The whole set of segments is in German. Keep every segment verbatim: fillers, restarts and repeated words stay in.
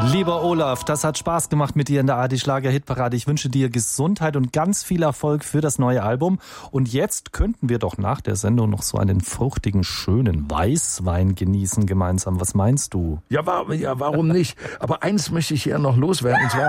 Lieber Olaf, das hat Spaß gemacht mit dir in der A R D Schlager Hitparade. Ich wünsche dir Gesundheit und ganz viel Erfolg für das neue Album. Und jetzt könnten wir doch nach der Sendung noch so einen fruchtigen, schönen Weißwein genießen gemeinsam. Was meinst du? Ja, war, ja warum nicht? Aber eins möchte ich hier noch loswerden. Und zwar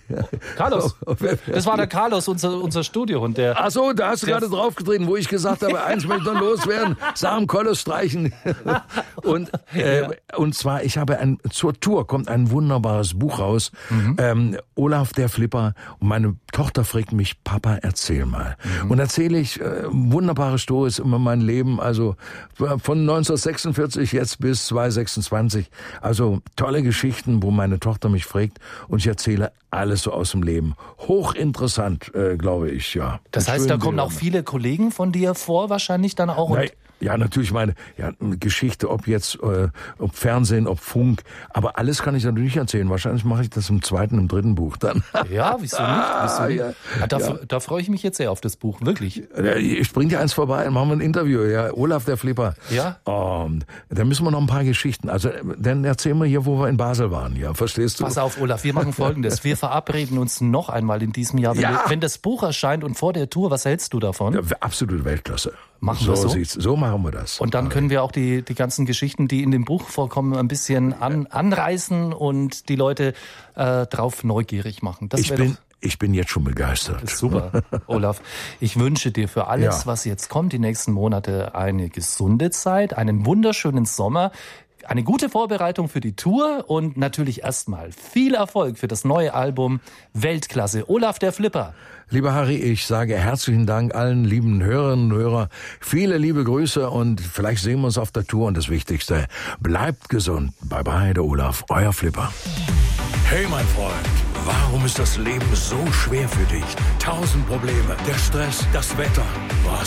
Carlos. Das war der Carlos, unser, unser Studiohund. Der, Ach so, da hast du gerade draufgetreten, wo ich gesagt habe, eins möchte ich noch loswerden. Sam Kolles streichen. Und, äh, und zwar, ich habe ein, zur Tour kommt ein wunderbares Buch raus. Mhm. Ähm, Olaf der Flipper. Und meine Tochter fragt mich, Papa, erzähl mal. Mhm. Und erzähle ich äh, wunderbare Stories über mein Leben. Also von neunzehnhundertsechsundvierzig jetzt bis zweitausendsechsundzwanzig. Also tolle Geschichten, wo meine Tochter mich fragt. Und ich erzähle alles so aus dem Leben. Hochinteressant, äh, glaube ich, ja. Das heißt, da kommen auch viele Kollegen von dir vor, wahrscheinlich dann auch. Nein. Ja, natürlich meine ja, Geschichte, ob jetzt, äh, ob Fernsehen, ob Funk, aber alles kann ich natürlich nicht erzählen. Wahrscheinlich mache ich das im zweiten, im dritten Buch dann. Ja, wieso nicht? Wieso nicht? Ja, ja, da, ja. da freue ich mich jetzt sehr auf das Buch, wirklich. Ich bring dir eins vorbei, machen wir ein Interview, ja, Olaf der Flipper. Ja. Oh, da müssen wir noch ein paar Geschichten, also dann erzählen wir hier, wo wir in Basel waren, ja, verstehst du? Pass auf, Olaf, wir machen Folgendes, wir verabreden uns noch einmal in diesem Jahr, wenn, ja. wir, wenn das Buch erscheint und vor der Tour, was hältst du davon? Ja, absolute Weltklasse. Machen so wir so? Sieht's, so machen wir das. Und dann können wir auch die, die ganzen Geschichten, die in dem Buch vorkommen, ein bisschen an, anreißen und die Leute äh, drauf neugierig machen. Das ich, bin, ich bin jetzt schon begeistert. Super, Olaf. Ich wünsche dir für alles, ja. was jetzt kommt, die nächsten Monate eine gesunde Zeit, einen wunderschönen Sommer, eine gute Vorbereitung für die Tour und natürlich erstmal viel Erfolg für das neue Album Weltklasse. Olaf der Flipper. Lieber Harry, ich sage herzlichen Dank allen lieben Hörerinnen und Hörern. Viele liebe Grüße und vielleicht sehen wir uns auf der Tour. Und das Wichtigste, bleibt gesund. Bye bye, der Olaf, euer Flipper. Hey mein Freund, warum ist das Leben so schwer für dich? Tausend Probleme, der Stress, das Wetter. Was